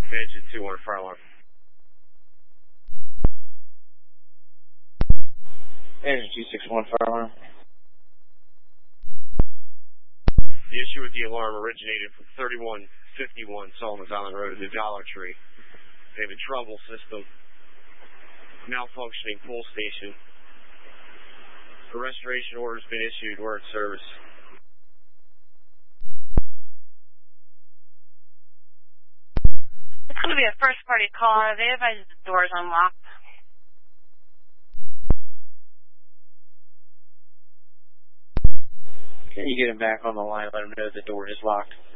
Engine 2-1 fire alarm. Engine 261 fire alarm. The issue with the alarm originated from 3151 Solomon's Island Road at the Dollar Tree. They have a trouble system, malfunctioning pull station. A restoration order has been issued. We're in service. It's going to be a first-party caller. They advise the door is unlocked. Can you get him back on the line? Let him know the door is locked.